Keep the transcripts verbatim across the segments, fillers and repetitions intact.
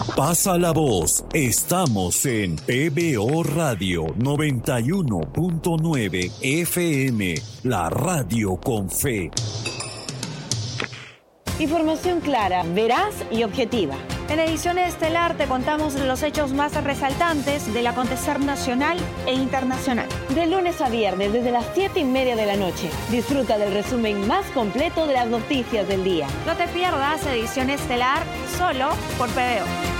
Pasa la voz. Estamos en P B O Radio noventa y uno punto nueve F M, la radio con fe. Información clara, veraz y objetiva. En edición estelar te contamos los hechos más resaltantes del acontecer nacional e internacional. De lunes a viernes, desde las siete y media de la noche. Disfruta del resumen más completo de las noticias del día. No te pierdas edición estelar solo por P B O.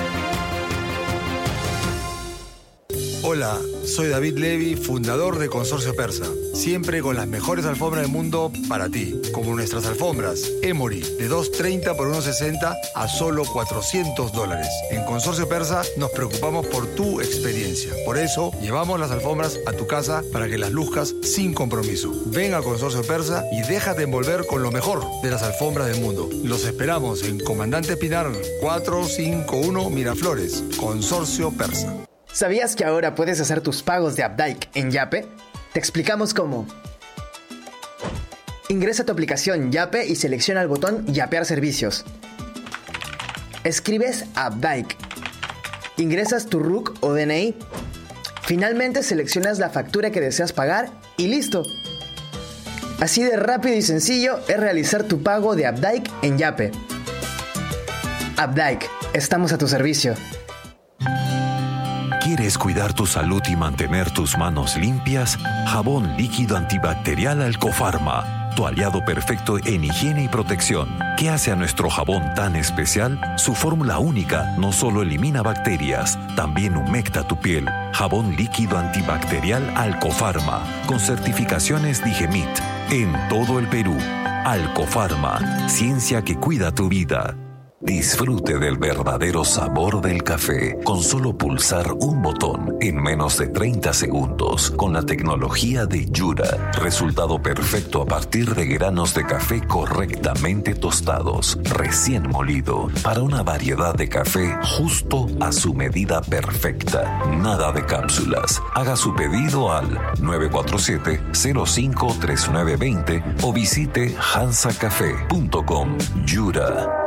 Hola, soy David Levy, fundador de Consorcio Persa. Siempre con las mejores alfombras del mundo para ti, como nuestras alfombras Emory de dos treinta por uno sesenta a solo cuatrocientos dólares. En Consorcio Persa nos preocupamos por tu experiencia. Por eso llevamos las alfombras a tu casa para que las luzcas sin compromiso. Ven a Consorcio Persa y déjate envolver con lo mejor de las alfombras del mundo. Los esperamos en Comandante Pinar cuatrocientos cincuenta y uno Miraflores. Consorcio Persa. ¿Sabías que ahora puedes hacer tus pagos de Updike en Yape? Te explicamos cómo. Ingresa a tu aplicación Yape y selecciona el botón Yapear servicios. Escribes Updike. Ingresas tu R U C o D N I. Finalmente seleccionas la factura que deseas pagar y listo. Así de rápido y sencillo es realizar tu pago de Updike en Yape. Updike, estamos a tu servicio. ¿Quieres cuidar tu salud y mantener tus manos limpias? Jabón líquido antibacterial Alcofarma, tu aliado perfecto en higiene y protección. ¿Qué hace a nuestro jabón tan especial? Su fórmula única no solo elimina bacterias, también humecta tu piel. Jabón líquido antibacterial Alcofarma, con certificaciones Digemit, en todo el Perú. Alcofarma, ciencia que cuida tu vida. Disfrute del verdadero sabor del café con solo pulsar un botón en menos de treinta segundos con la tecnología de Yura. Resultado perfecto a partir de granos de café correctamente tostados, recién molido, para una variedad de café justo a su medida perfecta. Nada de cápsulas. Haga su pedido al nueve cuatro siete, cero cinco tres nueve dos cero o visite hansa café punto com. Yura.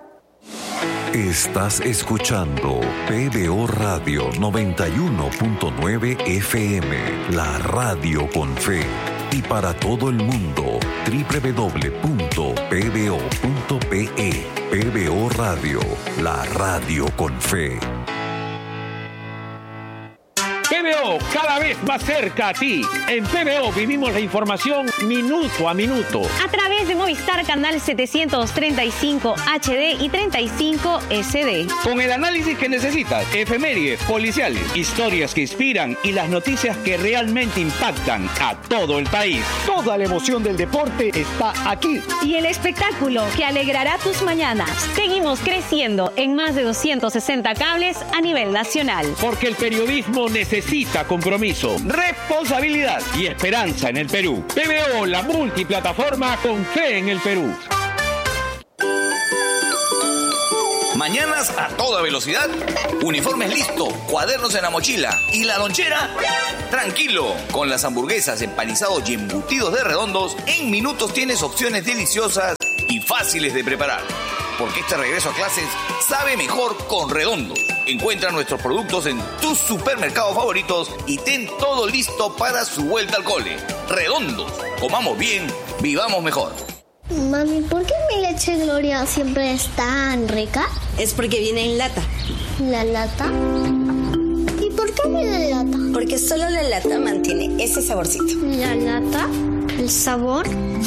Estás escuchando P B O Radio noventa y uno punto nueve F M, la radio con fe. Y para todo el mundo, doble u doble u doble u punto p b o punto p e. P B O Radio, la radio con fe. P B O, cada vez más cerca a ti. En P B O vivimos la información minuto a minuto. A través de Movistar Canal setecientos treinta y cinco H D y treinta y cinco S D. Con el análisis que necesitas, efemérides, policiales, historias que inspiran y las noticias que realmente impactan a todo el país. Toda la emoción del deporte está aquí. Y el espectáculo que alegrará tus mañanas. Seguimos creciendo en más de doscientos sesenta cables a nivel nacional. Porque el periodismo necesita Necesita compromiso, responsabilidad y esperanza en el Perú. P B O, la multiplataforma con fe en el Perú. Mañanas a toda velocidad, uniformes listo, cuadernos en la mochila y la lonchera. Tranquilo, con las hamburguesas, empanizados y embutidos de Redondos, en minutos tienes opciones deliciosas y fáciles de preparar. Porque este regreso a clases sabe mejor con Redondos. Encuentra nuestros productos en tus supermercados favoritos y ten todo listo para su vuelta al cole. Redondos, comamos bien, vivamos mejor. Mami, ¿por qué mi leche Gloria siempre es tan rica? Es porque viene en lata. ¿La lata? ¿Y por qué viene en lata? Porque solo la lata mantiene ese saborcito. ¿La lata? ¿El sabor?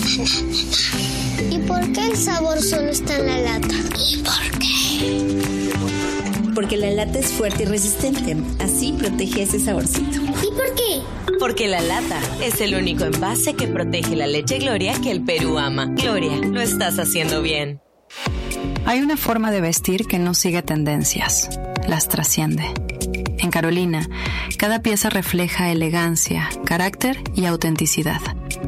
¿Y por qué el sabor solo está en la lata? ¿Y por qué? Porque la lata es fuerte y resistente. Así protege ese saborcito. ¿Y por qué? Porque la lata es el único envase que protege la leche Gloria que el Perú ama. Gloria, lo estás haciendo bien. Hay una forma de vestir que no sigue tendencias. Las trasciende. En Carolina, cada pieza refleja elegancia, carácter y autenticidad.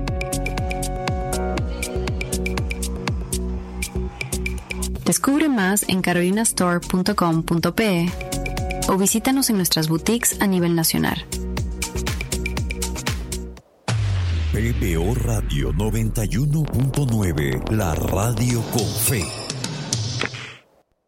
Descubre más en carolina store punto com punto p e o visítanos en nuestras boutiques a nivel nacional. P B O Radio noventa y uno punto nueve, la radio con fe.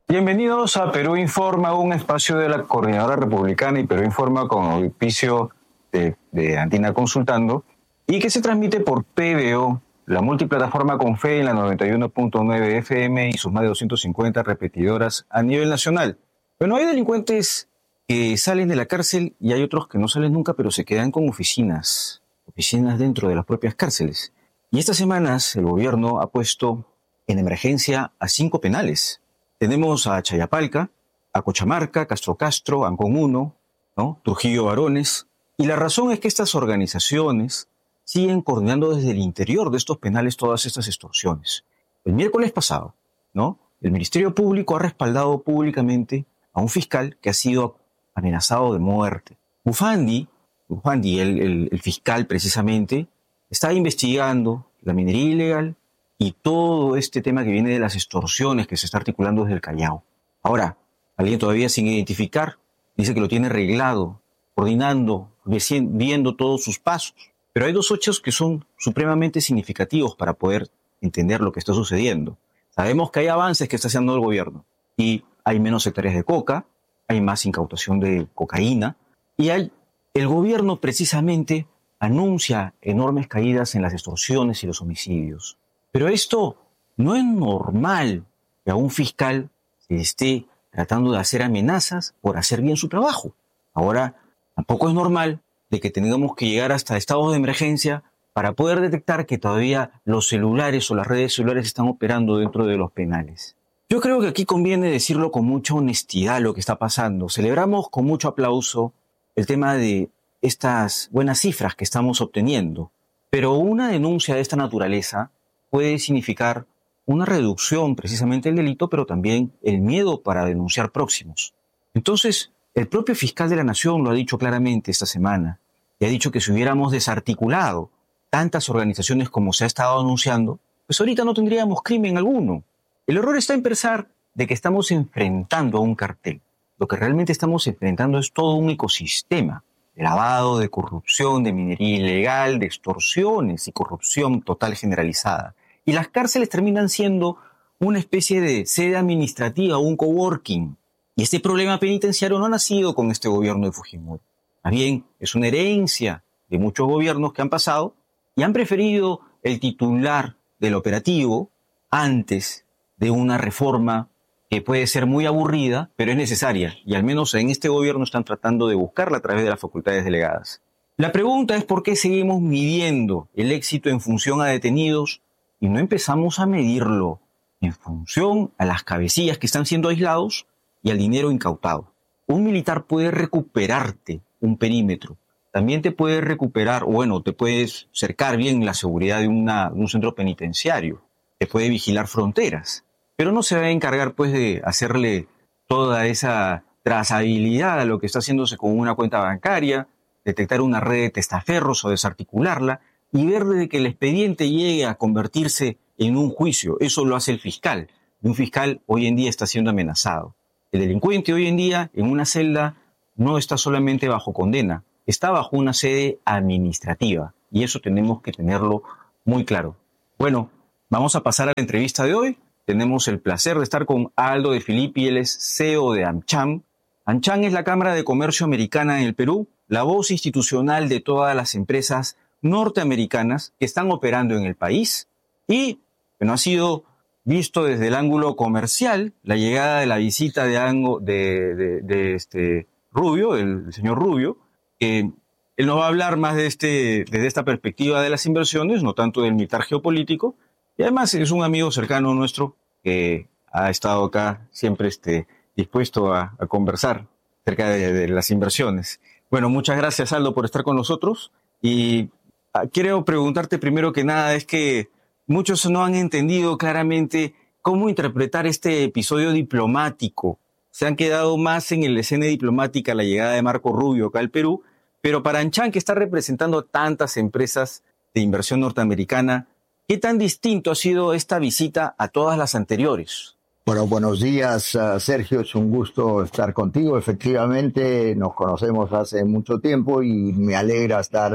Bienvenidos a Perú Informa, un espacio de la Coordinadora Republicana y Perú Informa con auspicio de, de Andina Consultando y que se transmite por P B O, la multiplataforma con fe en la noventa y uno punto nueve F M y sus más de doscientas cincuenta repetidoras a nivel nacional. Bueno, hay delincuentes que salen de la cárcel y hay otros que no salen nunca, pero se quedan con oficinas, oficinas dentro de las propias cárceles. Y estas semanas el gobierno ha puesto en emergencia a cinco penales. Tenemos a Chayapalca, a Cochamarca, Castro Castro, Ancón uno, ¿no? Trujillo Varones. Y la razón es que estas organizaciones siguen coordinando desde el interior de estos penales todas estas extorsiones. El miércoles pasado, ¿no? El Ministerio Público ha respaldado públicamente a un fiscal que ha sido amenazado de muerte. Bufandi, Bufandi el, el, el fiscal precisamente, está investigando la minería ilegal y todo este tema que viene de las extorsiones que se está articulando desde el Callao. Ahora, alguien todavía sin identificar dice que lo tiene arreglado, coordinando, viendo todos sus pasos. Pero hay dos hechos que son supremamente significativos para poder entender lo que está sucediendo. Sabemos que hay avances que está haciendo el gobierno y hay menos hectáreas de coca, hay más incautación de cocaína y hay, el gobierno precisamente anuncia enormes caídas en las extorsiones y los homicidios. Pero esto no es normal que a un fiscal se esté tratando de hacer amenazas por hacer bien su trabajo. Ahora, tampoco es normal de que tengamos que llegar hasta estados de emergencia para poder detectar que todavía los celulares o las redes celulares están operando dentro de los penales. Yo creo que aquí conviene decirlo con mucha honestidad lo que está pasando. Celebramos con mucho aplauso el tema de estas buenas cifras que estamos obteniendo, pero una denuncia de esta naturaleza puede significar una reducción precisamente del delito, pero también el miedo para denunciar próximos. Entonces, el propio fiscal de la Nación lo ha dicho claramente esta semana y ha dicho que si hubiéramos desarticulado tantas organizaciones como se ha estado anunciando, pues ahorita no tendríamos crimen alguno. El error está en pensar de que estamos enfrentando a un cartel. Lo que realmente estamos enfrentando es todo un ecosistema de lavado, de corrupción, de minería ilegal, de extorsiones y corrupción total generalizada. Y las cárceles terminan siendo una especie de sede administrativa, un coworking. Y este problema penitenciario no ha nacido con este gobierno de Fujimori. Más bien, es una herencia de muchos gobiernos que han pasado y han preferido el titular del operativo antes de una reforma que puede ser muy aburrida, pero es necesaria. Y al menos en este gobierno están tratando de buscarla a través de las facultades delegadas. La pregunta es por qué seguimos midiendo el éxito en función a detenidos y no empezamos a medirlo en función a las cabecillas que están siendo aislados y al dinero incautado. Un militar puede recuperarte un perímetro, también te puede recuperar, bueno, te puedes cercar bien la seguridad de, una, de un centro penitenciario, te puede vigilar fronteras, pero no se va a encargar pues de hacerle toda esa trazabilidad a lo que está haciéndose con una cuenta bancaria, detectar una red de testaferros o desarticularla y ver de que el expediente llegue a convertirse en un juicio. Eso lo hace el fiscal. Y un fiscal hoy en día está siendo amenazado. El delincuente hoy en día en una celda no está solamente bajo condena, está bajo una sede administrativa. Y eso tenemos que tenerlo muy claro. Bueno, vamos a pasar a la entrevista de hoy. Tenemos el placer de estar con Aldo de Filippi, él es C E O de AmCham. AmCham es la Cámara de Comercio Americana en el Perú, la voz institucional de todas las empresas norteamericanas que están operando en el país y, bueno, ha sido visto desde el ángulo comercial la llegada de la visita de, Ango, de, de, de este Rubio, el, el señor Rubio, que él nos va a hablar más de este, desde esta perspectiva de las inversiones, no tanto del militar geopolítico, y además es un amigo cercano nuestro que ha estado acá siempre este, dispuesto a, a conversar acerca de, de las inversiones. Bueno, muchas gracias, Aldo, por estar con nosotros y quiero preguntarte primero que nada, es que muchos no han entendido claramente cómo interpretar este episodio diplomático. Se han quedado más en la escena diplomática la llegada de Marco Rubio acá al Perú, pero para AmCham, que está representando tantas empresas de inversión norteamericana, ¿qué tan distinto ha sido esta visita a todas las anteriores? Bueno, buenos días, uh, Sergio, es un gusto estar contigo. Efectivamente, nos conocemos hace mucho tiempo y me alegra estar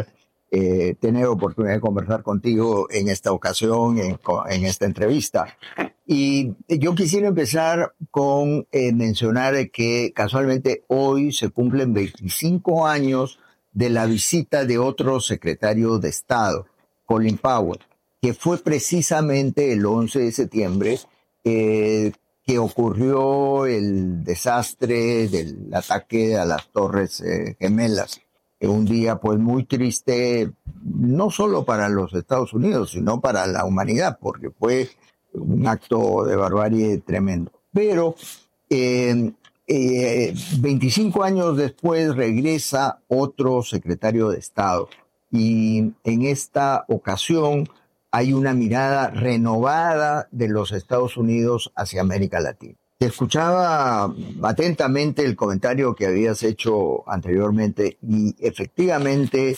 eh, tener oportunidad de conversar contigo en esta ocasión, en, en esta entrevista. Y yo quisiera empezar con eh, mencionar que casualmente hoy se cumplen veinticinco años de la visita de otro secretario de Estado, Colin Powell, que fue precisamente el once de septiembre eh, que ocurrió el desastre del ataque a las Torres eh, Gemelas. Un día pues muy triste, no solo para los Estados Unidos, sino para la humanidad, porque fue un acto de barbarie tremendo. Pero eh, eh, veinticinco años después regresa otro secretario de Estado y en esta ocasión hay una mirada renovada de los Estados Unidos hacia América Latina. Te escuchaba atentamente el comentario que habías hecho anteriormente y efectivamente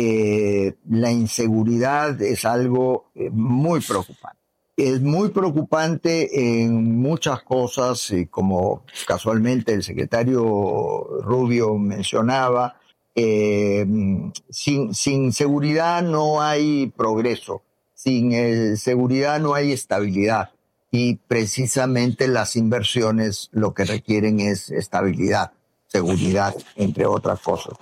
eh, la inseguridad es algo eh, muy preocupante. Es muy preocupante en muchas cosas y como casualmente el secretario Rubio mencionaba, eh, sin, sin seguridad no hay progreso, sin eh, seguridad no hay estabilidad. Y precisamente las inversiones lo que requieren es estabilidad, seguridad, entre otras cosas.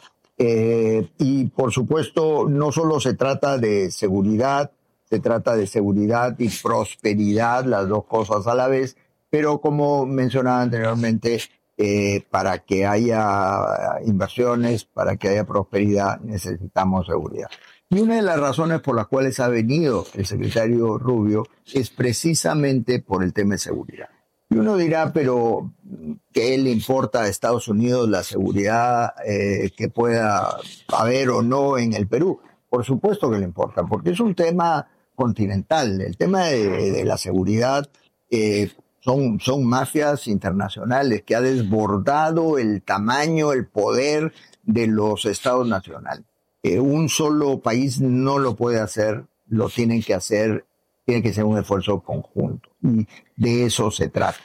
Eh, y por supuesto, no solo se trata de seguridad, se trata de seguridad y prosperidad, las dos cosas a la vez, pero como mencionaba anteriormente, eh, para que haya inversiones, para que haya prosperidad, necesitamos seguridad. Y una de las razones por las cuales ha venido el secretario Rubio es precisamente por el tema de seguridad. Y uno dirá, pero ¿qué le importa a Estados Unidos la seguridad eh, que pueda haber o no en el Perú? Por supuesto que le importa, porque es un tema continental. El tema de, de la seguridad eh, son, son mafias internacionales que ha desbordado el tamaño, el poder de los estados nacionales. Eh, un solo país no lo puede hacer, lo tienen que hacer, tiene que ser un esfuerzo conjunto. Y de eso se trata.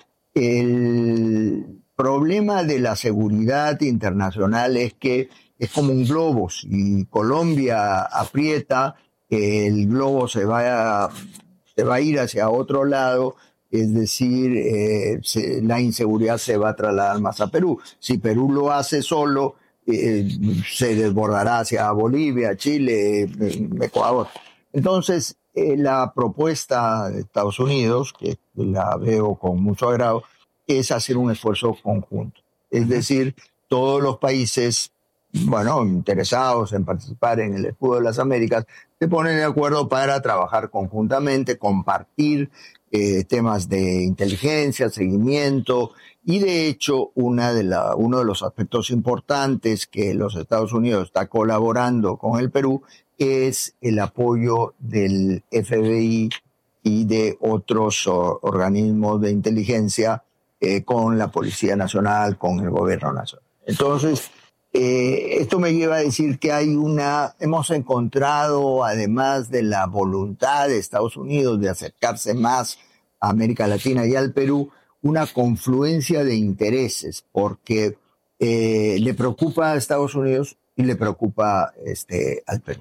El problema de la seguridad internacional es que es como un globo. Si Colombia aprieta, el globo se va a, se va a ir hacia otro lado, es decir, eh, se, la inseguridad se va a trasladar más a Perú. Si Perú lo hace solo, Eh, se desbordará hacia Bolivia, Chile, eh, Ecuador. Entonces, eh, la propuesta de Estados Unidos, que la veo con mucho agrado, es hacer un esfuerzo conjunto. Es decir, todos los países, bueno, interesados en participar en el Escudo de las Américas, se ponen de acuerdo para trabajar conjuntamente, compartir eh, temas de inteligencia, seguimiento. Y de hecho, una de la, uno de los aspectos importantes que los Estados Unidos está colaborando con el Perú es el apoyo del F B I y de otros uh, organismos de inteligencia eh, con la Policía Nacional, con el Gobierno Nacional. Entonces, eh, esto me lleva a decir que hay una, hemos encontrado, además de la voluntad de Estados Unidos de acercarse más a América Latina y al Perú, una confluencia de intereses, porque eh, le preocupa a Estados Unidos y le preocupa este, al Perú.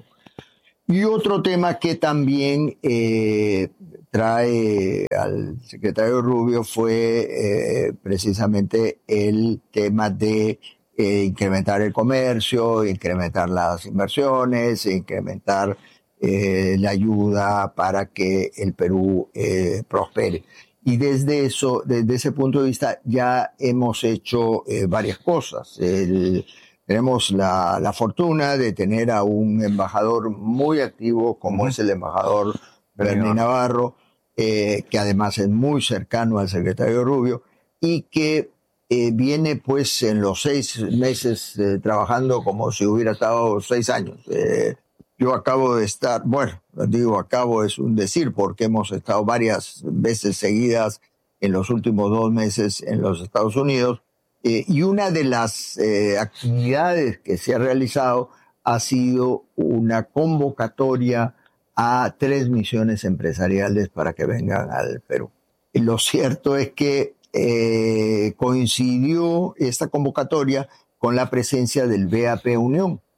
Y otro tema que también eh, trae al secretario Rubio fue eh, precisamente el tema de eh, incrementar el comercio, incrementar las inversiones, incrementar eh, la ayuda para que el Perú eh, prospere. Y desde eso, desde ese punto de vista, ya hemos hecho eh, varias cosas. El, tenemos la, la fortuna de tener a un embajador muy activo, como es el embajador Bernie Navarro, eh, que además es muy cercano al secretario Rubio, y que eh, viene pues en los seis meses eh, trabajando como si hubiera estado seis años. Eh, Yo acabo de estar, bueno, digo acabo es un decir porque hemos estado varias veces seguidas en los últimos dos meses en los Estados Unidos eh, y una de las eh, actividades que se ha realizado ha sido una convocatoria a tres misiones empresariales para que vengan al Perú. Y lo cierto es que eh, coincidió esta convocatoria con la presencia del B A P Unión,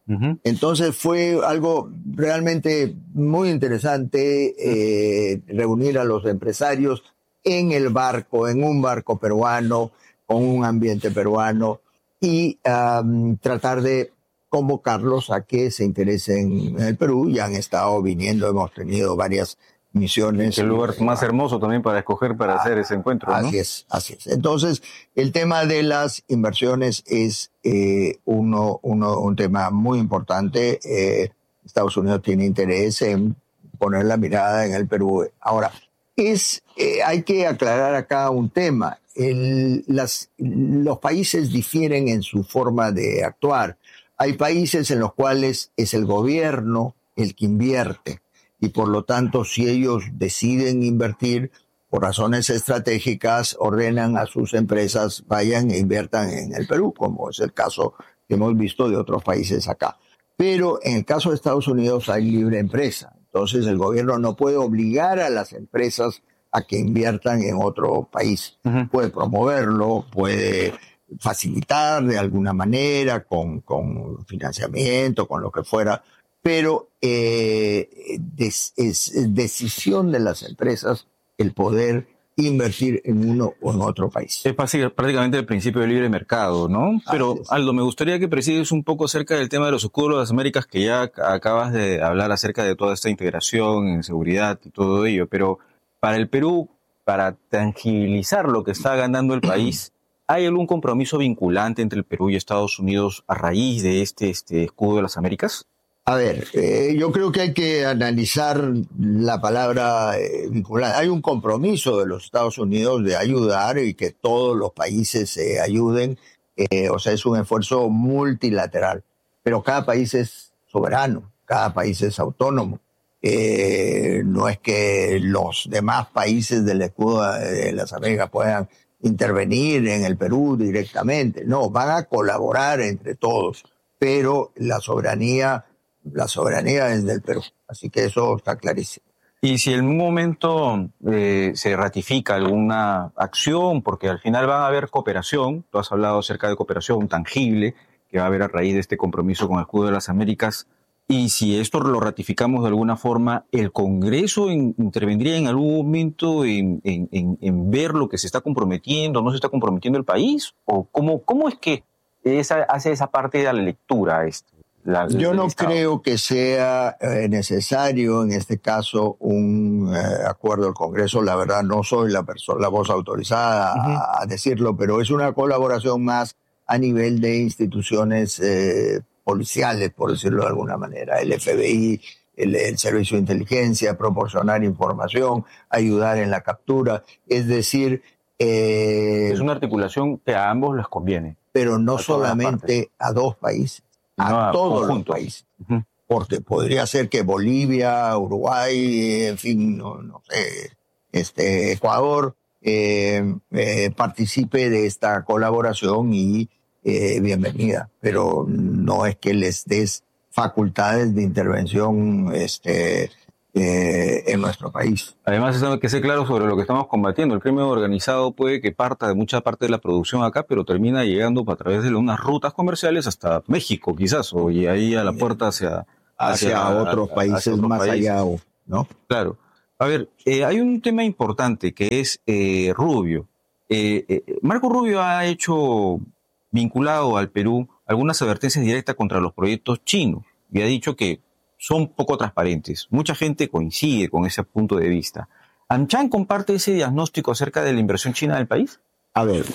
Uh-huh. Entonces fue algo realmente muy interesante eh, reunir a los empresarios en el barco, en un barco peruano, con un ambiente peruano, y um, tratar de convocarlos a que se interesen en el Perú. Ya han estado viniendo, hemos tenido varias misiones. El lugar más hermoso también para escoger para ah, hacer ese encuentro, ¿no? Así es, así es. Entonces, el tema de las inversiones es eh, uno, uno, un tema muy importante. Eh, Estados Unidos tiene interés en poner la mirada en el Perú. Ahora, es, eh, hay que aclarar acá un tema. El, las, los países difieren en su forma de actuar. Hay países en los cuales es el gobierno el que invierte y por lo tanto si ellos deciden invertir por razones estratégicas ordenan a sus empresas vayan e inviertan en el Perú, como es el caso que hemos visto de otros países acá. Pero en el caso de Estados Unidos hay libre empresa, entonces el gobierno no puede obligar a las empresas a que inviertan en otro país. Uh-huh. Puede promoverlo, puede facilitar de alguna manera con, con financiamiento, con lo que fuera, pero eh, des, es decisión de las empresas el poder invertir en uno o en otro país. Es prácticamente el principio del libre mercado, ¿no? Pero Aldo, me gustaría que presides un poco acerca del tema de los escudos de las Américas, que ya acabas de hablar acerca de toda esta integración en seguridad y todo ello, pero para el Perú, para tangibilizar lo que está ganando el país, ¿hay algún compromiso vinculante entre el Perú y Estados Unidos a raíz de este, este escudo de las Américas? A ver, eh, yo creo que hay que analizar la palabra eh, vinculante. Hay un compromiso de los Estados Unidos de ayudar y que todos los países se eh, ayuden. Eh, o sea, es un esfuerzo multilateral. Pero cada país es soberano, cada país es autónomo. Eh, no es que los demás países del escudo de las Américas puedan intervenir en el Perú directamente. No, van a colaborar entre todos, pero la soberanía, la soberanía es del Perú. Así que eso está clarísimo. Y si en un momento eh, se ratifica alguna acción, porque al final va a haber cooperación, tú has hablado acerca de cooperación tangible que va a haber a raíz de este compromiso con el escudo de las Américas, y si esto lo ratificamos de alguna forma, ¿el Congreso in, intervendría en algún momento en, en, en, en ver lo que se está comprometiendo, no se está comprometiendo el país? ¿O cómo, cómo es que esa, hace esa parte de la lectura? Este, la, Yo no Estado? creo que sea eh, necesario en este caso un eh, acuerdo del Congreso. La verdad no soy la, persona, la voz autorizada uh-huh. a, a decirlo, pero es una colaboración más a nivel de instituciones eh, policiales, por decirlo de alguna manera, el F B I, el, el Servicio de Inteligencia, proporcionar información, ayudar en la captura, es decir... Eh, es una articulación que a ambos les conviene. Pero no solamente a dos países, a, no a todos los países. Uh-huh. Porque podría ser que Bolivia, Uruguay, en fin, no, no sé, este, Ecuador, eh, eh, participe de esta colaboración y Eh, bienvenida, pero no es que les des facultades de intervención este, eh, en nuestro país. Además, hay que ser claro sobre lo que estamos combatiendo. El crimen organizado puede que parta de mucha parte de la producción acá, pero termina llegando a través de unas rutas comerciales hasta México, quizás, o y ahí a la puerta hacia... Hacia, hacia otros a, países hacia otros más países. allá, ¿no? Claro. A ver, eh, hay un tema importante que es eh, Rubio. Eh, eh, Marco Rubio ha hecho... vinculado al Perú algunas advertencias directas contra los proyectos chinos y ha dicho que son poco transparentes. Mucha gente coincide con ese punto de vista. ¿AmCham comparte ese diagnóstico acerca de la inversión china del país? A ver,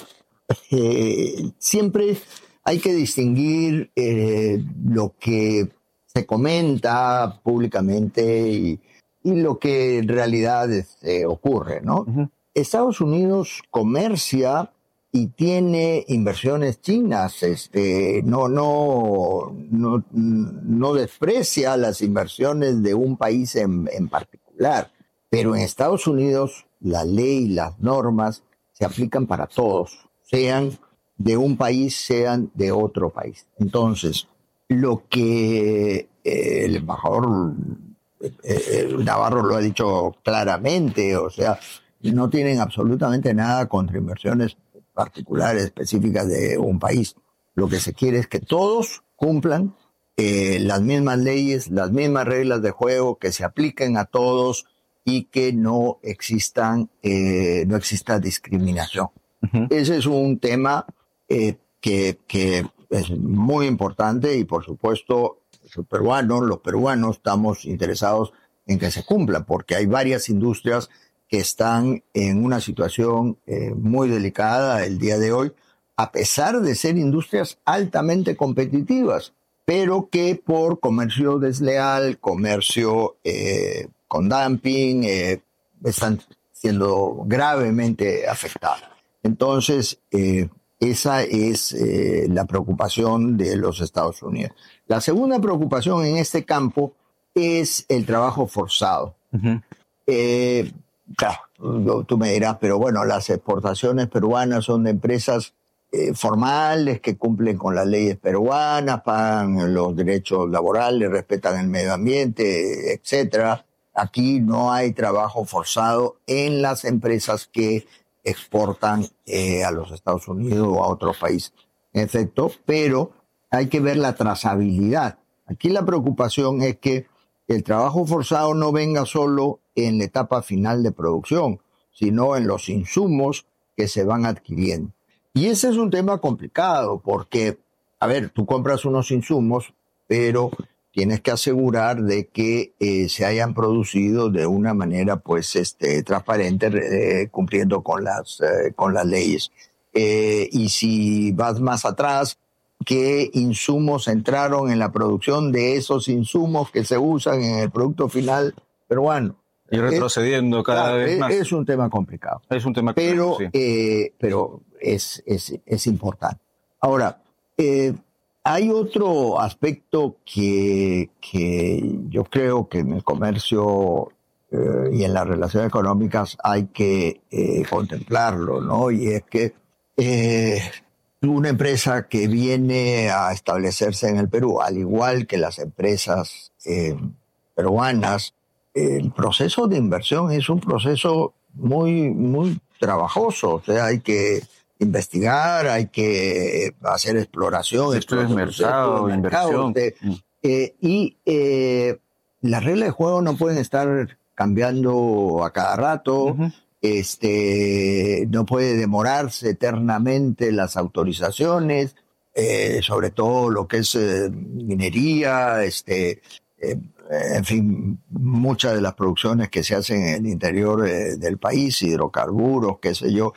eh, siempre hay que distinguir eh, lo que se comenta públicamente y, y lo que en realidad este, ocurre, ¿no? Uh-huh. Estados Unidos comercia y tiene inversiones chinas, este, no, no, no, no desprecia las inversiones de un país en, en particular, pero en Estados Unidos la ley y las normas se aplican para todos, sean de un país, sean de otro país. Entonces, lo que eh, el embajador eh, Navarro lo ha dicho claramente, o sea, no tienen absolutamente nada contra inversiones particulares, específicas de un país. Lo que se quiere es que todos cumplan eh, las mismas leyes, las mismas reglas de juego que se apliquen a todos y que no existan, eh, no exista discriminación. Uh-huh. Ese es un tema eh, que, que es muy importante y por supuesto los peruanos, los peruanos estamos interesados en que se cumpla, porque hay varias industrias que están en una situación eh, muy delicada el día de hoy, a pesar de ser industrias altamente competitivas, pero que por comercio desleal, comercio eh, con dumping, eh, están siendo gravemente afectadas. Entonces, eh, esa es eh, la preocupación de los Estados Unidos. La segunda preocupación en este campo es el trabajo forzado. Uh-huh. Eh, claro, tú me dirás, pero bueno, las exportaciones peruanas son de empresas eh, formales que cumplen con las leyes peruanas, pagan los derechos laborales, respetan el medio ambiente, etcétera. Aquí no hay trabajo forzado en las empresas que exportan eh, a los Estados Unidos o a otros países, en efecto, pero hay que ver la trazabilidad. Aquí la preocupación es que el trabajo forzado no venga solo en la etapa final de producción, sino en los insumos que se van adquiriendo. Y ese es un tema complicado porque, a ver, tú compras unos insumos, pero tienes que asegurar de que eh, se hayan producido de una manera, pues, este, transparente, eh, cumpliendo con las, eh, con las leyes. Eh, y si vas más atrás, ¿qué insumos entraron en la producción de esos insumos que se usan en el producto final peruano? Y retrocediendo es, cada claro, vez más. Es un tema complicado. Es un tema pero, complicado, sí. eh, pero es, es, es importante. Ahora, eh, hay otro aspecto que, que yo creo que en el comercio eh, y en las relaciones económicas hay que eh, contemplarlo, ¿no? Y es que eh, una empresa que viene a establecerse en el Perú, al igual que las empresas eh, peruanas, el proceso de inversión es un proceso muy, muy trabajoso. O sea, hay que investigar, hay que hacer exploración, estudios de mercado, de inversión. De, eh, y eh, las reglas de juego no pueden estar cambiando a cada rato. Uh-huh. Este, no puede demorarse eternamente las autorizaciones, eh, sobre todo lo que es eh, minería, este, eh, en fin, muchas de las producciones que se hacen en el interior eh, del país, hidrocarburos, qué sé yo,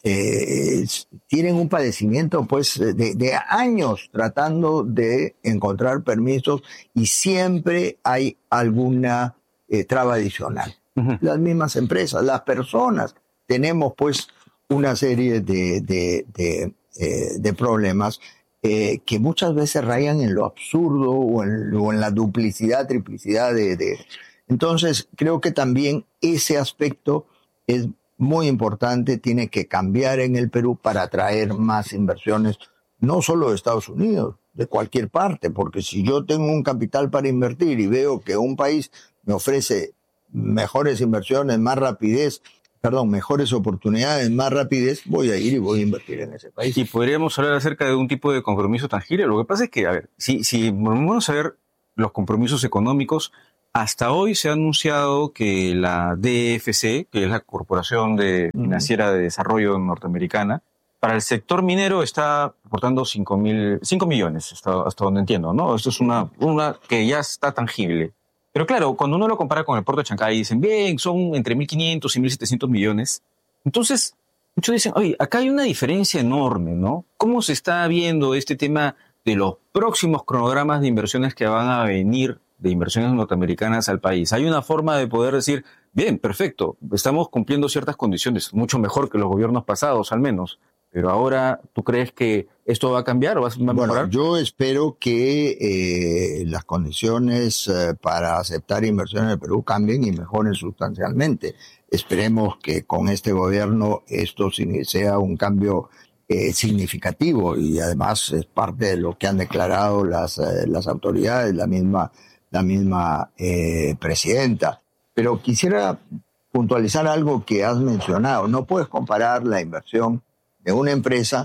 eh, tienen un padecimiento pues de, de años tratando de encontrar permisos y siempre hay alguna eh, traba adicional. Uh-huh. Las mismas empresas, las personas, tenemos pues una serie de, de, de, eh, de problemas eh, que muchas veces rayan en lo absurdo o en, o en la duplicidad, triplicidad de, de... Entonces, creo que también ese aspecto es muy importante, tiene que cambiar en el Perú para atraer más inversiones, no solo de Estados Unidos, de cualquier parte, porque si yo tengo un capital para invertir y veo que un país me ofrece mejores inversiones, más rapidez, perdón, mejores oportunidades, más rapidez, voy a ir y voy a invertir en ese país. Y podríamos hablar acerca de un tipo de compromiso tangible. Lo que pasa es que, a ver, si, si vamos a ver los compromisos económicos, hasta hoy se ha anunciado que la D F C, que es la Corporación de Financiera de Desarrollo Norteamericana, para el sector minero está aportando cinco millones, hasta, hasta donde entiendo, ¿no? Esto es una, una que ya está tangible. Pero claro, cuando uno lo compara con el puerto de Chancay, dicen, bien, son entre mil quinientos y mil setecientos millones. Entonces, muchos dicen, oye, acá hay una diferencia enorme, ¿no? ¿Cómo se está viendo este tema de los próximos cronogramas de inversiones que van a venir de inversiones norteamericanas al país? Hay una forma de poder decir, bien, perfecto, estamos cumpliendo ciertas condiciones, mucho mejor que los gobiernos pasados al menos, pero ahora, ¿tú crees que esto va a cambiar o va a mejorar? Bueno, yo espero que eh, las condiciones eh, para aceptar inversiones en el Perú cambien y mejoren sustancialmente. Esperemos que con este gobierno esto sea un cambio eh, significativo y además es parte de lo que han declarado las, eh, las autoridades, la misma la misma eh, presidenta. Pero quisiera puntualizar algo que has mencionado. No puedes comparar la inversión de una empresa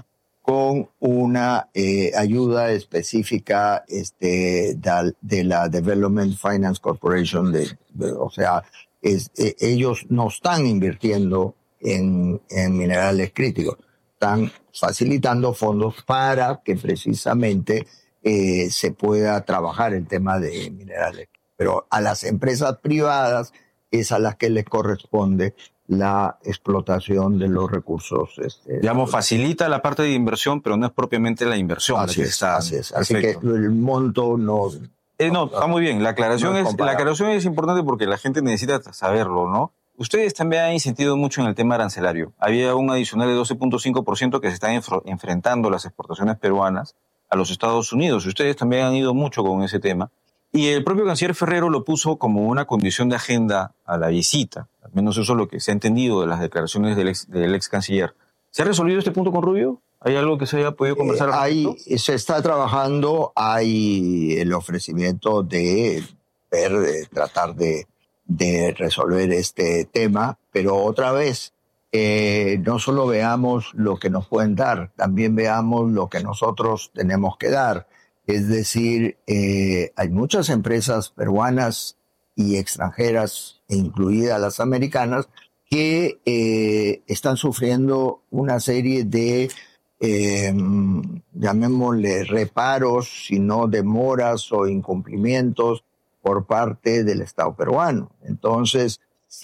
con una eh, ayuda específica este, de, de la Development Finance Corporation, de, de, o sea, es, eh, ellos no están invirtiendo en, en minerales críticos, están facilitando fondos para que precisamente eh, se pueda trabajar el tema de minerales. Pero a las empresas privadas es a las que les corresponde la explotación de los recursos. Este, Digamos, facilita la parte de inversión, pero no es propiamente la inversión. Así la que es, está. así es. Así que el monto no... Eh, no, está muy bien. La aclaración, no es es, la aclaración es importante porque la gente necesita saberlo, ¿no? Ustedes también han insistido mucho en el tema arancelario. Había un adicional de doce punto cinco por ciento que se están enfr- enfrentando las exportaciones peruanas a los Estados Unidos. Ustedes también han ido mucho con ese tema. Y el propio canciller Ferrero lo puso como una condición de agenda a la visita. Al menos eso es lo que se ha entendido de las declaraciones del ex, del ex canciller. ¿Se ha resolvido este punto con Rubio? ¿Hay algo que se haya podido conversar? Eh, hay, se está trabajando, hay el ofrecimiento de ver, de tratar de, de resolver este tema, pero otra vez, eh, no solo veamos lo que nos pueden dar, también veamos lo que nosotros tenemos que dar. Es decir, eh, hay muchas empresas peruanas y extranjeras, incluidas las americanas, que eh, están sufriendo una serie de, eh, llamémosle, reparos, sino demoras o incumplimientos por parte del Estado peruano. Entonces,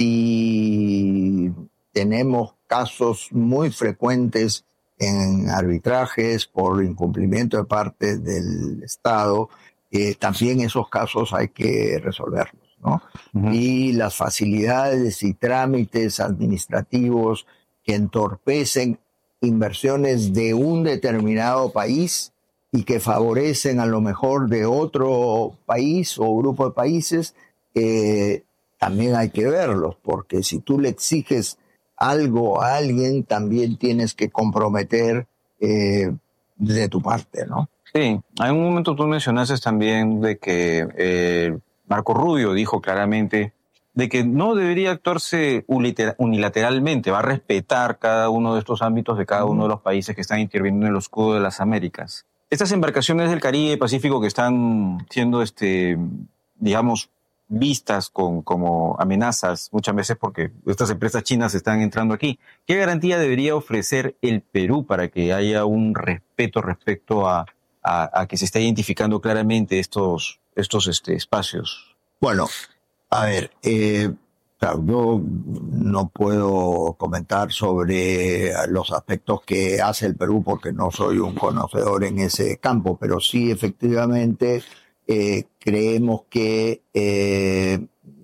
si tenemos casos muy frecuentes en arbitrajes por incumplimiento de parte del Estado, eh, también esos casos hay que resolverlos, ¿no? Uh-huh. Y las facilidades y trámites administrativos que entorpecen inversiones de un determinado país y que favorecen a lo mejor de otro país o grupo de países, eh, también hay que verlos, porque si tú le exiges algo a alguien, también tienes que comprometer eh, de tu parte, ¿no? Sí, en un momento tú mencionaste también de que eh, Marco Rubio dijo claramente de que no debería actuarse unilateralmente, va a respetar cada uno de estos ámbitos de cada uno de los países que están interviniendo en el escudo de las Américas. Estas embarcaciones del Caribe y Pacífico que están siendo, este, digamos, vistas con, como amenazas muchas veces porque estas empresas chinas están entrando aquí. ¿Qué garantía debería ofrecer el Perú para que haya un respeto respecto a, a, a que se esté identificando claramente estos, estos este, espacios? Bueno, a ver, eh, claro, yo no puedo comentar sobre los aspectos que hace el Perú porque no soy un conocedor en ese campo, pero sí efectivamente Eh, creemos que eh,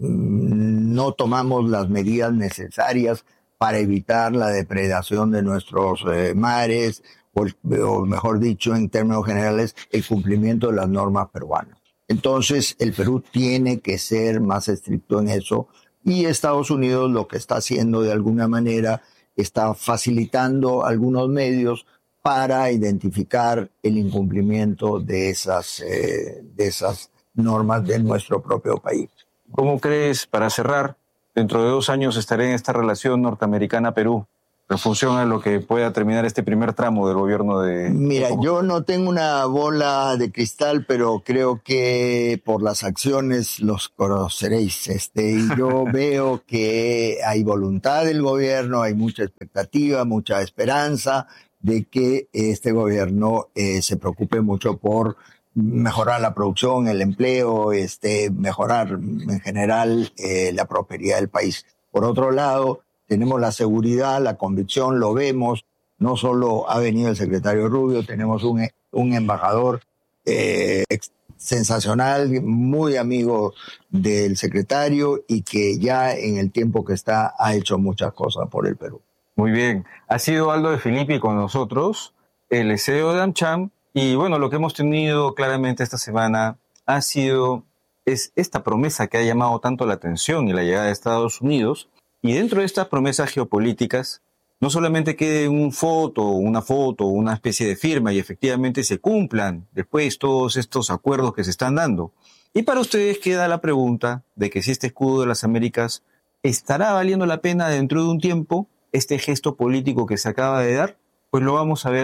no tomamos las medidas necesarias para evitar la depredación de nuestros eh, mares, o, o mejor dicho, en términos generales, el cumplimiento de las normas peruanas. Entonces, el Perú tiene que ser más estricto en eso, y Estados Unidos lo que está haciendo de alguna manera está facilitando algunos medios para identificar el incumplimiento de esas, eh, de esas normas de nuestro propio país. ¿Cómo crees, para cerrar, dentro de dos años estaré en esta relación norteamericana-Perú, en función a lo que pueda terminar este primer tramo del gobierno de... Mira, yo no tengo una bola de cristal, pero creo que por las acciones los conoceréis. Este, y yo veo que hay voluntad del gobierno, hay mucha expectativa, mucha esperanza de que este gobierno eh, se preocupe mucho por mejorar la producción, el empleo, este, mejorar en general eh, la prosperidad del país. Por otro lado, tenemos la seguridad, la convicción, lo vemos. No solo ha venido el secretario Rubio, tenemos un, un embajador eh, sensacional, muy amigo del secretario y que ya en el tiempo que está ha hecho muchas cosas por el Perú. Muy bien. Ha sido Aldo de Filippi con nosotros, el C E O de AmCham, y bueno, lo que hemos tenido claramente esta semana ha sido es esta promesa que ha llamado tanto la atención y la llegada de Estados Unidos, y dentro de estas promesas geopolíticas no solamente quede un foto, una foto, una especie de firma y efectivamente se cumplan después todos estos acuerdos que se están dando. Y para ustedes queda la pregunta de que si este escudo de las Américas estará valiendo la pena dentro de un tiempo. Este gesto político que se acaba de dar, pues lo vamos a ver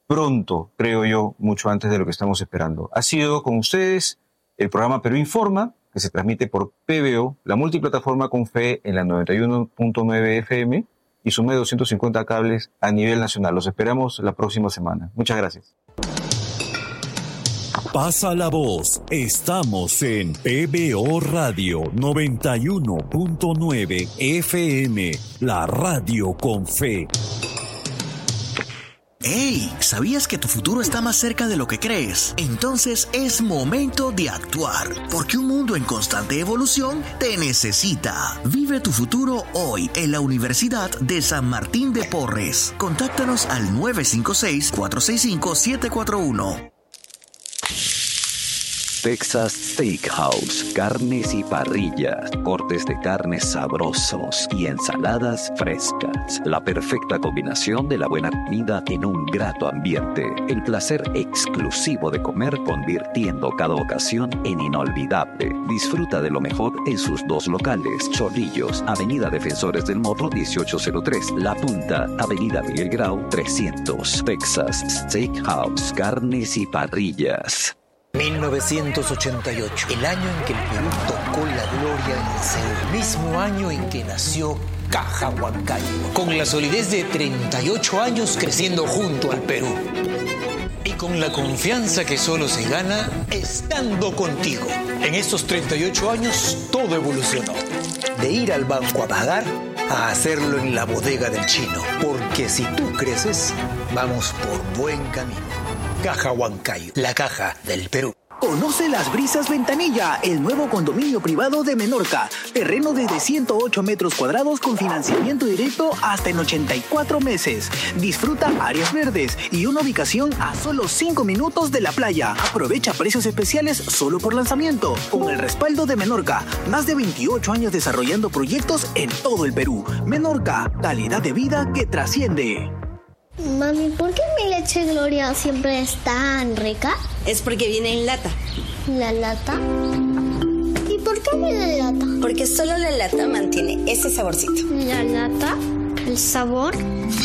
pronto, creo yo, mucho antes de lo que estamos esperando. Ha sido con ustedes el programa Perú Informa, que se transmite por P B O, la multiplataforma con fe en la noventa y uno punto nueve F M y su medio doscientos cincuenta cables a nivel nacional. Los esperamos la próxima semana. Muchas gracias. Pasa la voz. Estamos en P B O Radio noventa y uno punto nueve F M, la radio con fe. ¡Hey! ¿Sabías que tu futuro está más cerca de lo que crees? Entonces es momento de actuar, porque un mundo en constante evolución te necesita. Vive tu futuro hoy en la Universidad de San Martín de Porres. Contáctanos al nueve cinco seis, cuatro seis cinco, siete cuatro uno. Texas Steakhouse, carnes y parrillas, cortes de carnes sabrosos y ensaladas frescas. La perfecta combinación de la buena comida en un grato ambiente. El placer exclusivo de comer convirtiendo cada ocasión en inolvidable. Disfruta de lo mejor en sus dos locales. Chorrillos, Avenida Defensores del Morro dieciocho cero tres. La Punta, Avenida Miguel Grau trescientos. Texas Steakhouse, carnes y parrillas. mil novecientos ochenta y ocho, el año en que el Perú tocó la gloria en Seúl, el mismo año en que nació Caja Huancayo, con la solidez de treinta y ocho años creciendo junto al Perú. Y con la confianza que solo se gana estando contigo. En estos treinta y ocho años todo evolucionó. De ir al banco a pagar a hacerlo en la bodega del chino. Porque si tú creces, vamos por buen camino. Caja Huancayo, la caja del Perú. Conoce Las Brisas Ventanilla, el nuevo condominio privado de Menorca. Terreno desde ciento ocho metros cuadrados con financiamiento directo hasta en ochenta y cuatro meses. Disfruta áreas verdes y una ubicación a solo cinco minutos de la playa. Aprovecha precios especiales solo por lanzamiento. Con el respaldo de Menorca, más de veintiocho años desarrollando proyectos en todo el Perú. Menorca, calidad de vida que trasciende. Mami, ¿por qué mi leche Gloria siempre es tan rica? Es porque viene en lata. ¿La lata? ¿Y por qué viene en lata? Porque solo la lata mantiene ese saborcito. ¿La lata? ¿El sabor?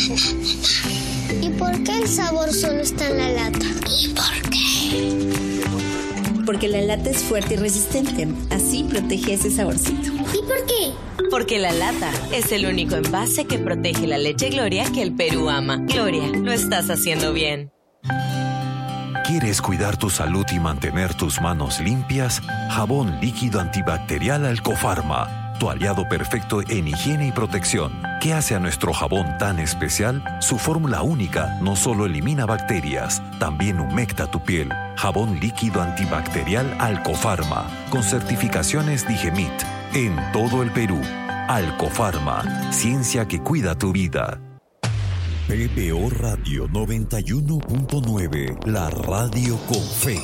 ¿Y por qué el sabor solo está en la lata? ¿Y por qué? Porque la lata es fuerte y resistente. Así protege ese saborcito. ¿Y por qué? Porque la lata es el único envase que protege la leche Gloria que el Perú ama. Gloria, lo estás haciendo bien. ¿Quieres cuidar tu salud y mantener tus manos limpias? Jabón líquido antibacterial Alcofarma, tu aliado perfecto en higiene y protección. ¿Qué hace a nuestro jabón tan especial? Su fórmula única no solo elimina bacterias, también humecta tu piel. Jabón líquido antibacterial Alcofarma, con certificaciones Digemit, en todo el Perú. Alcofarma, ciencia que cuida tu vida. P B O Radio noventa y uno punto nueve, la radio con fe.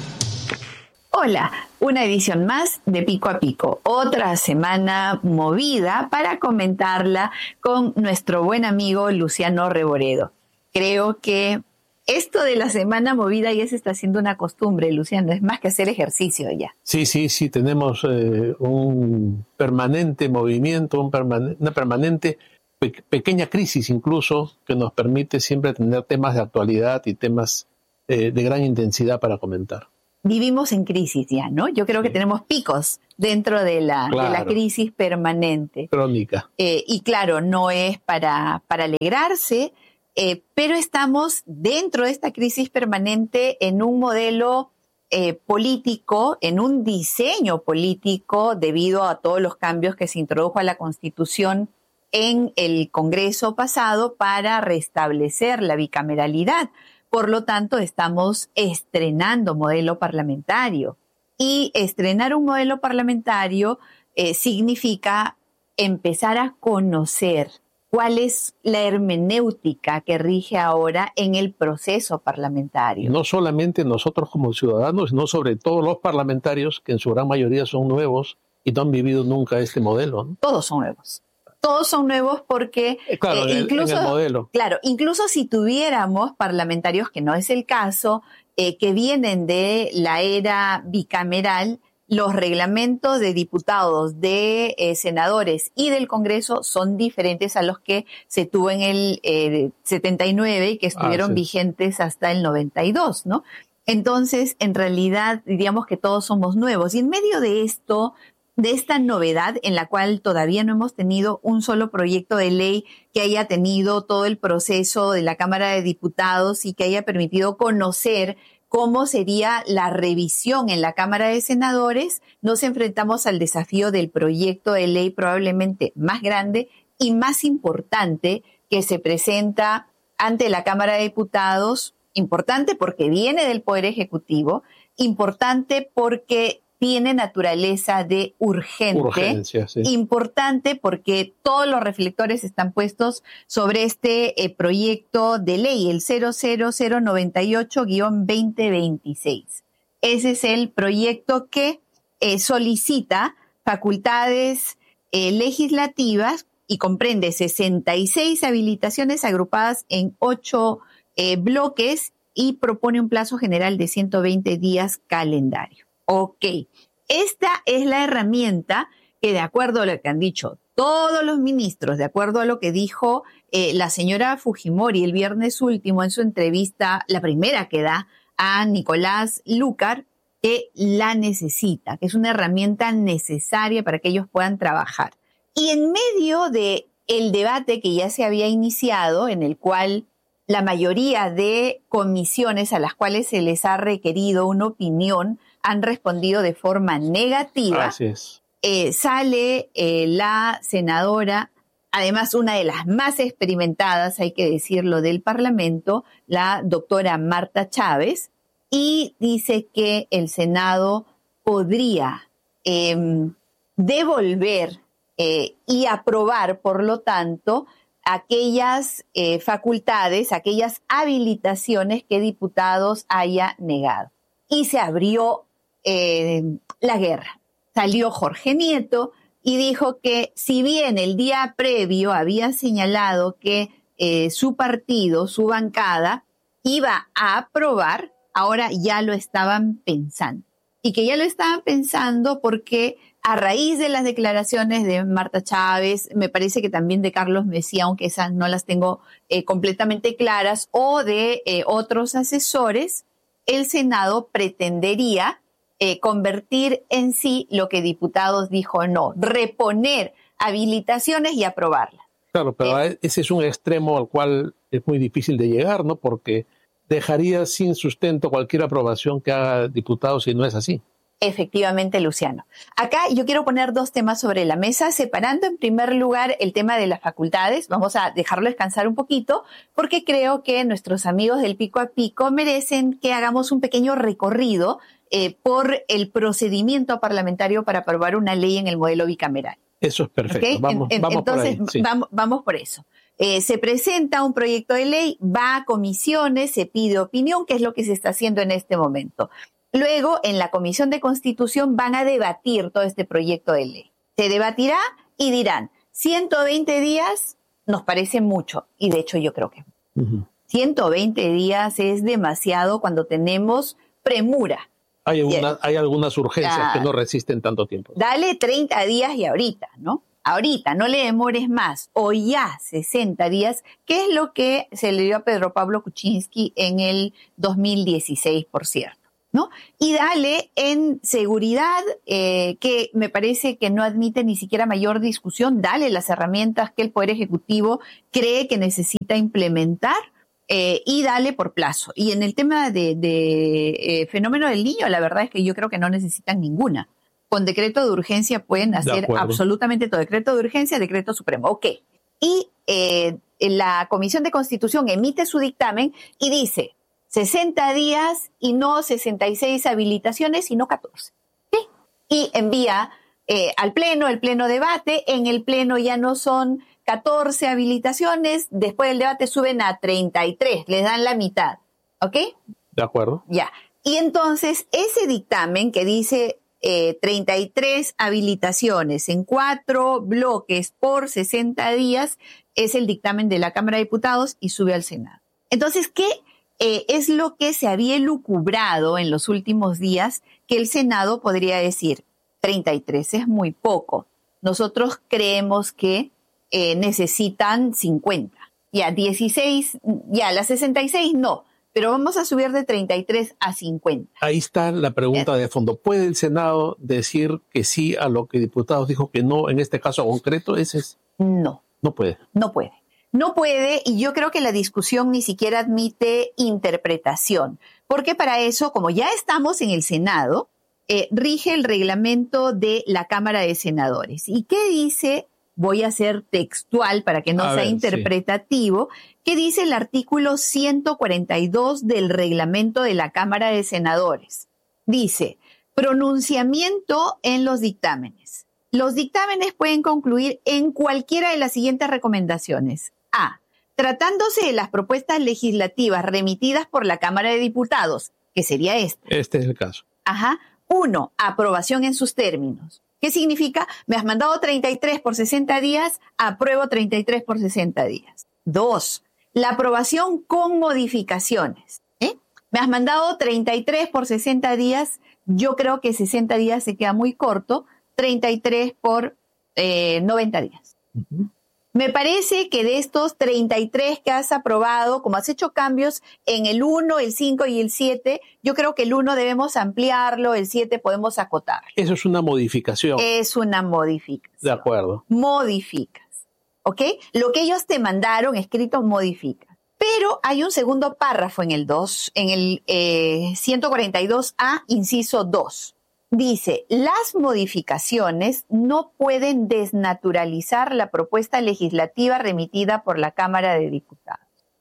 Hola, una edición más de Pico a Pico, otra semana movida para comentarla con nuestro buen amigo Luciano Reboredo. Creo que esto de la semana movida ya se está haciendo una costumbre, Luciano, es más que hacer ejercicio ya. Sí, sí, sí, tenemos eh, un permanente movimiento, un permane- una permanente pe- pequeña crisis incluso que nos permite siempre tener temas de actualidad y temas eh, de gran intensidad para comentar. Vivimos en crisis ya, ¿no? Yo creo que sí. Tenemos picos dentro de la, claro. de la crisis permanente. Crónica. Eh, y claro, no es para, para alegrarse, eh, pero estamos dentro de esta crisis permanente en un modelo eh, político, en un diseño político debido a todos los cambios que se introdujo a la Constitución en el Congreso pasado para restablecer la bicameralidad. Por lo tanto, estamos estrenando modelo parlamentario. Y estrenar un modelo parlamentario eh, significa empezar a conocer cuál es la hermenéutica que rige ahora en el proceso parlamentario. No solamente nosotros como ciudadanos, sino sobre todo los parlamentarios, que en su gran mayoría son nuevos y no han vivido nunca este modelo, ¿no? Todos son nuevos. Todos son nuevos porque eh, claro, eh, en, incluso, en el modelo. Claro, incluso si tuviéramos parlamentarios, que no es el caso, eh, que vienen de la era bicameral, los reglamentos de diputados, de eh, senadores y del Congreso son diferentes a los que se tuvo en el eh, setenta y nueve y que estuvieron ah, sí. vigentes hasta el noventa y dos, ¿no? Entonces, en realidad, diríamos que todos somos nuevos. Y en medio de esto, de esta novedad en la cual todavía no hemos tenido un solo proyecto de ley que haya tenido todo el proceso de la Cámara de Diputados y que haya permitido conocer cómo sería la revisión en la Cámara de Senadores, nos enfrentamos al desafío del proyecto de ley probablemente más grande y más importante que se presenta ante la Cámara de Diputados. Importante porque viene del Poder Ejecutivo, importante porque tiene naturaleza de urgente, Urgencia, sí. importante porque todos los reflectores están puestos sobre este eh, proyecto de ley, el cero cero cero noventa y ocho guión veinte veintiséis. Ese es el proyecto que eh, solicita facultades eh, legislativas y comprende sesenta y seis habilitaciones agrupadas en ocho eh, bloques y propone un plazo general de ciento veinte días calendario. Ok, esta es la herramienta que, de acuerdo a lo que han dicho todos los ministros, de acuerdo a lo que dijo eh, la señora Fujimori el viernes último en su entrevista, la primera que da a Nicolás Lúcar, que la necesita, que es una herramienta necesaria para que ellos puedan trabajar. Y en medio de el debate que ya se había iniciado, en el cual la mayoría de comisiones a las cuales se les ha requerido una opinión han respondido de forma negativa. Así es. Eh, sale eh, la senadora, además una de las más experimentadas, hay que decirlo, del Parlamento, la doctora Marta Chávez, y dice que el Senado podría eh, devolver eh, y aprobar, por lo tanto, aquellas eh, facultades, aquellas habilitaciones que diputados haya negado. Y se abrió eh, la guerra. Salió Jorge Nieto y dijo que si bien el día previo había señalado que eh, su partido, su bancada, iba a aprobar, ahora ya lo estaban pensando. Y que ya lo estaban pensando porque a raíz de las declaraciones de Marta Chávez, me parece que también de Carlos Messía, aunque esas no las tengo eh, completamente claras, o de eh, otros asesores, el Senado pretendería eh, convertir en sí lo que diputados dijo no, reponer habilitaciones y aprobarlas. Claro, pero eh, ese es un extremo al cual es muy difícil de llegar, ¿no? Porque dejaría sin sustento cualquier aprobación que haga diputados si no es así. Efectivamente, Luciano. Acá yo quiero poner dos temas sobre la mesa, separando en primer lugar el tema de las facultades. Vamos a dejarlo descansar un poquito, porque creo que nuestros amigos del Pico a Pico merecen que hagamos un pequeño recorrido eh, por el procedimiento parlamentario para aprobar una ley en el modelo bicameral. Eso es perfecto. ¿Okay? Vamos, en, vamos entonces, por ahí. Sí. Vamos, vamos por eso. Eh, se presenta un proyecto de ley, va a comisiones, se pide opinión, que es lo que se está haciendo en este momento. Luego, en la Comisión de Constitución van a debatir todo este proyecto de ley. Se debatirá y dirán, ciento veinte días nos parece mucho, y de hecho yo creo que uh-huh. ciento veinte días es demasiado cuando tenemos premura. Hay, alguna, hay algunas urgencias ya, que no resisten tanto tiempo. Dale treinta días y ahorita, ¿no? Ahorita, no le demores más, o ya sesenta días, que es lo que se le dio a Pedro Pablo Kuczynski en el dos mil dieciséis, por cierto. ¿No? Y dale en seguridad, eh, que me parece que no admite ni siquiera mayor discusión, dale las herramientas que el Poder Ejecutivo cree que necesita implementar eh, y dale por plazo. Y en el tema de, de eh, fenómeno del niño, la verdad es que yo creo que no necesitan ninguna. Con decreto de urgencia pueden hacer absolutamente todo. Decreto de urgencia, decreto supremo. Ok. Y eh, la Comisión de Constitución emite su dictamen y dice sesenta días y no sesenta y seis habilitaciones, sino catorce. ¿Sí? Y envía eh, al Pleno, el Pleno debate, en el Pleno ya no son catorce habilitaciones, después del debate suben a treinta y tres, les dan la mitad. ¿Ok? De acuerdo. Ya. Y entonces, ese dictamen que dice eh, treinta y tres habilitaciones en cuatro bloques por sesenta días, es el dictamen de la Cámara de Diputados y sube al Senado. Entonces, ¿qué eh, es lo que se había elucubrado en los últimos días, que el Senado podría decir, treinta y tres es muy poco. Nosotros creemos que eh, necesitan cincuenta. Ya, dieciséis, ya, las sesenta y seis no, pero vamos a subir de treinta y tres a cincuenta. Ahí está la pregunta de fondo. ¿Puede el Senado decir que sí a lo que diputados dijo que no en este caso concreto? Ese es... No. No puede. No puede. No puede, y yo creo que la discusión ni siquiera admite interpretación, porque para eso, como ya estamos en el Senado, eh, rige el reglamento de la Cámara de Senadores. ¿Y qué dice? Voy a ser textual para que no A sea ver, interpretativo. Sí. ¿Qué dice el artículo ciento cuarenta y dos del reglamento de la Cámara de Senadores? Dice, pronunciamiento en los dictámenes. Los dictámenes pueden concluir en cualquiera de las siguientes recomendaciones. A. Tratándose de las propuestas legislativas remitidas por la Cámara de Diputados, que sería esta. Este es el caso. Ajá. Uno, aprobación en sus términos. ¿Qué significa? Me has mandado treinta y tres por sesenta días, apruebo treinta y tres por sesenta días. Dos, la aprobación con modificaciones. ¿Eh? Me has mandado treinta y tres por sesenta días, yo creo que sesenta días se queda muy corto, treinta y tres por eh, noventa días. Uh-huh. Me parece que de estos treinta y tres que has aprobado, como has hecho cambios en el uno, el cinco y el siete, yo creo que el uno debemos ampliarlo, el siete podemos acotarlo. Eso es una modificación. Es una modificación. De acuerdo. Modificas, ¿ok? Lo que ellos te mandaron escrito modificas. Pero hay un segundo párrafo en el dos, en el eh, ciento cuarenta y dos A, inciso dos. Dice, las modificaciones no pueden desnaturalizar la propuesta legislativa remitida por la Cámara de Diputados.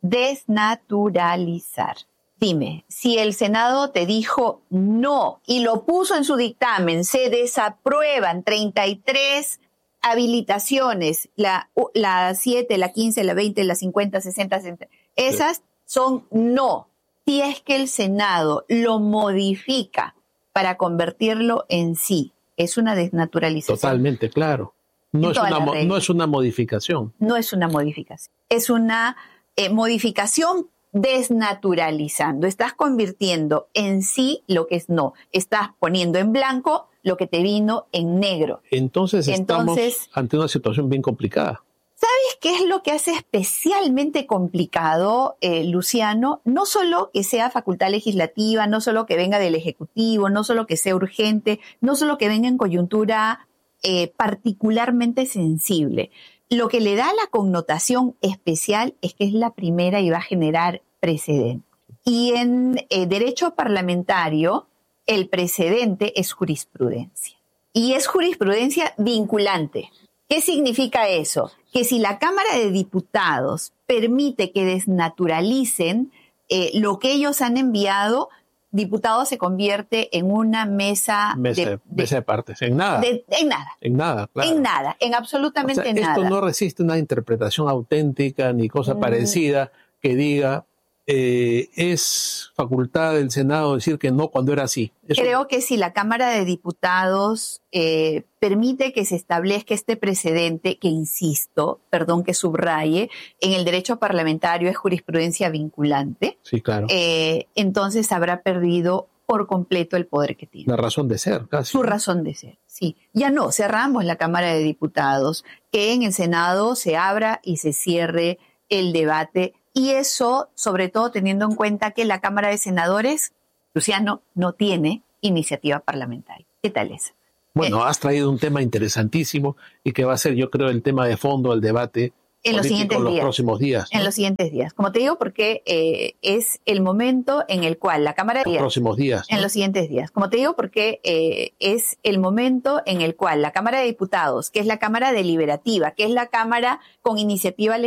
Desnaturalizar. Dime, si el Senado te dijo no y lo puso en su dictamen, se desaprueban treinta y tres habilitaciones, la, la siete, la quince, la veinte, la cincuenta, sesenta, sesenta, esas sí. Son no. Si es que el Senado lo modifica para convertirlo en sí, es una desnaturalización. Totalmente, claro. No, es una, no es una modificación. No es una modificación. Es una eh, modificación desnaturalizando. Estás convirtiendo en sí lo que es no. Estás poniendo en blanco lo que te vino en negro. Entonces, Entonces estamos ante una situación bien complicada. ¿Sabes qué es lo que hace especialmente complicado, eh, Luciano? No solo que sea facultad legislativa, no solo que venga del Ejecutivo, no solo que sea urgente, no solo que venga en coyuntura eh, particularmente sensible. Lo que le da la connotación especial es que es la primera y va a generar precedente. Y en eh, derecho parlamentario, el precedente es jurisprudencia. Y es jurisprudencia vinculante. ¿Qué significa eso? Que si la Cámara de Diputados permite que desnaturalicen eh, lo que ellos han enviado, diputado se convierte en una mesa, mesa de, de, mesa de partes, en nada. De, en nada. En nada, claro. En nada, en absolutamente o sea, nada. Esto no resiste una interpretación auténtica ni cosa mm. parecida que diga eh, es facultad del Senado decir que no cuando era así. Eso... Creo que si la Cámara de Diputados eh, permite que se establezca este precedente, que insisto, perdón que subraye, en el derecho parlamentario es jurisprudencia vinculante, sí, claro. eh, entonces habrá perdido por completo el poder que tiene. La razón de ser, casi. Su razón de ser, sí. Ya no, cerramos la Cámara de Diputados, que en el Senado se abra y se cierre el debate. Y eso, sobre todo teniendo en cuenta que la Cámara de Senadores, Luciano, no tiene iniciativa parlamentaria. ¿Qué tal es? Bueno, eh, has traído un tema interesantísimo y que va a ser, yo creo, el tema de fondo del debate en los siguientes en los días. próximos días. ¿no? En los siguientes días. Como te digo, porque eh, es el momento en el cual la Cámara de Los próximos días. En ¿no? los siguientes días. Como te digo, porque eh, es el momento en el cual la Cámara de Diputados, que es la Cámara deliberativa, que es la Cámara con iniciativa legislativa,